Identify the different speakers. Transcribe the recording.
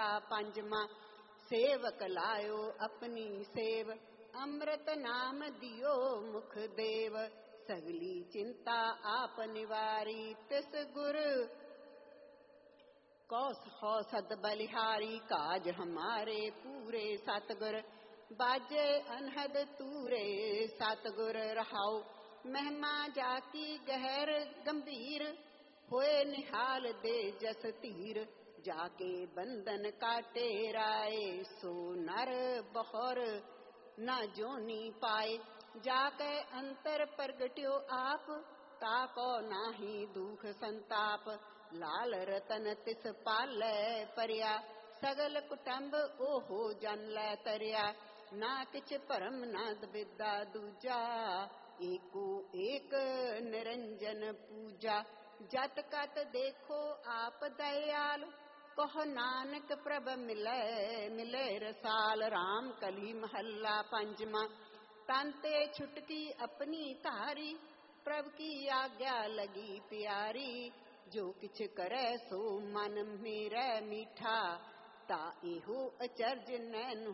Speaker 1: महला पंजवा। सेवक लायो अपनी सेव, अमृत नाम दियो मुख देव। सगली चिंता आप निवारी, तिस गुर कौस हौसद बलिहारी। काज हमारे पूरे सतगुर, बाजे अनहद तूरे सतगुर रहाओ। महिमा जाकी गहर गंभीर, होए निहाल दे जस तीर। जाके बंधन काटे राए, सो नर बहर ना जोनी पाए। जाके अंतर प्रगट्यो आप, ताको नाही दुख संताप। लाल रतन तिस पालै परिया, सगल कुटुंब ओहो जन लै तरिया। ना किछ भरम ना विद्या दूजा, एको एक निरंजन पूजा। जत कत देखो आप दयाल, कहो नानक प्रभ मिलै मिलै रसाल। राम कली महला पंजवा। तांते छुटकी अपनी तारी, प्रभ की आज्ञा लगी प्यारी। जो किछ करे सो मन मेरा मीठा, ता एहो अचरज नैन